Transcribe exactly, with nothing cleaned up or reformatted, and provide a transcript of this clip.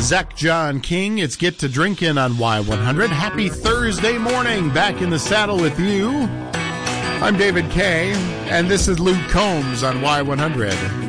Zach John King, it's Get to Drinkin' on Y one hundred. Happy Thursday morning, back in the saddle with you. I'm David Kay, and this is Luke Combs on Y one hundred.